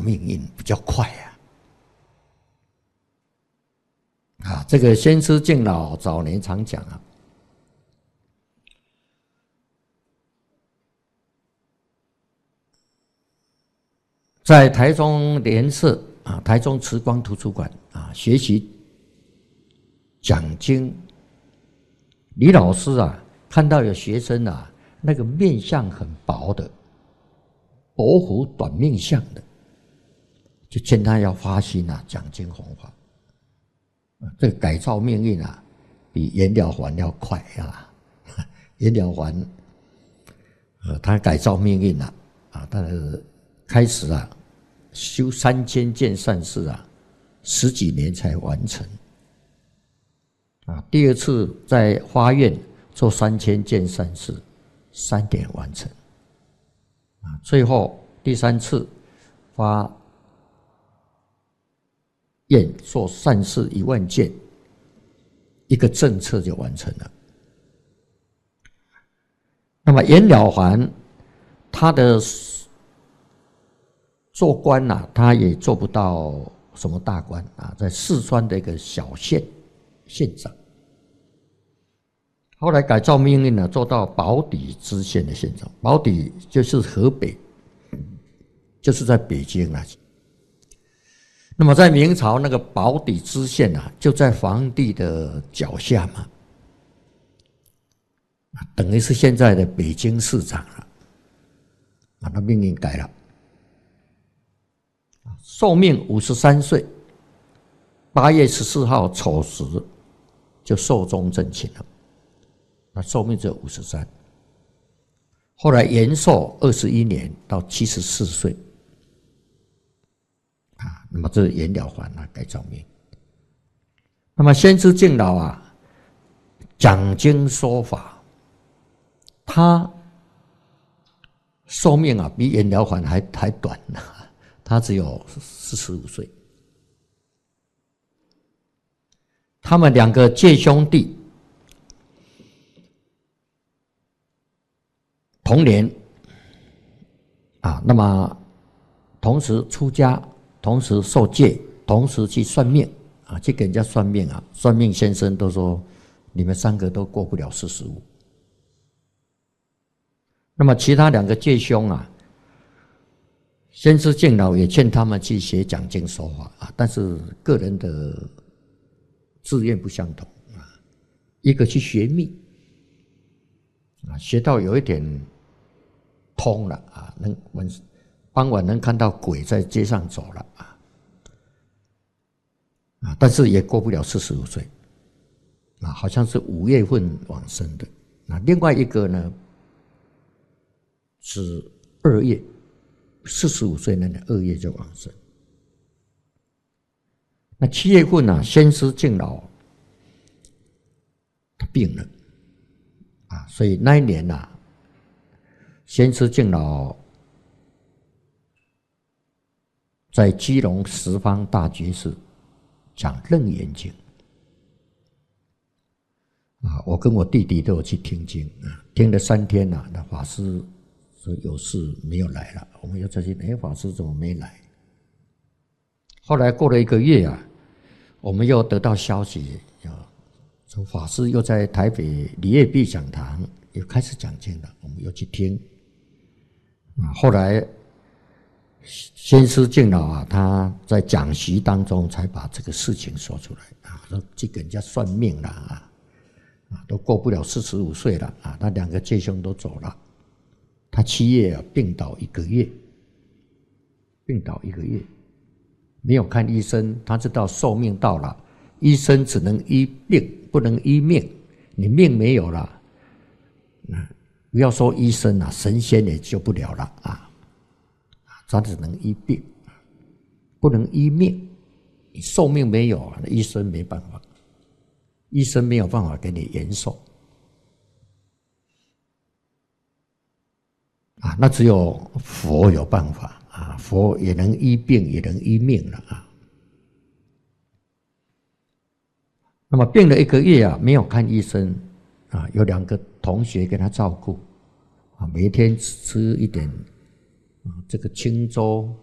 命运比较快这个先知敬老早年常讲在台中联社台中慈光图书馆学习讲经，李老师看到有学生那个面相很薄的，薄福短命相的，就劝他要发心讲经弘法。这个改造命运比颜了还要快颜了还他改造命运他开始修3000件善事10几年才完成第二次在花院做3000件善事3年完成最后第3次发愿做善事1万件，一个政策就完成了。那么颜了还他的做官他也做不到什么大官在四川的一个小县县长，后来改造命运做到宝坻知县的县长。宝坻就是河北，就是在北京那么在明朝那个宝坻知县就在皇帝的脚下嘛，等于是现在的北京市长了，他命运改了，寿命53岁，8月14号丑时就寿终正寝了，那寿命只有53，后来延寿21年到74岁。那么这是颜了还改造命。那么先知敬老讲经说法，他寿命比颜了还还短他只有45岁。他们2个借兄弟同年那么同时出家，同时受戒，同时去算命去给人家算命算命先生都说你们3个都过不了45。那么其他2个戒兄先知敬老也劝他们去学讲经说法但是个人的志愿不相同一个去学密学到有一点通了能傍晚能看到鬼在街上走了但是也过不了45岁好像是5月份往生的。另外一个呢是2月，45岁那年2月就往生。那7月份先知敬老他病了所以那一年先知敬老在基隆十方大觉寺讲《楞严经》我跟我弟弟都有去听经听了3天那法师说有事没有来了，我们又再去法师怎么没来？后来过了1个月我们又得到消息说法师又在台北李业碧讲堂又开始讲经了，我们又去听后来先知敬老他在讲习当中才把这个事情说出来说去给人家算命了都过不了45岁了他2个戒兄都走了，他7月病倒1个月，没有看医生，他知道寿命到了，医生只能医病不能医命，你命没有了不要说医生神仙也救不了了他只能医病不能医命，你寿命没有医生没办法，医生没有办法给你延寿那只有佛有办法佛也能医病也能医命了那么病了1个月没有看医生有2个同学给他照顾每天吃一点这个清粥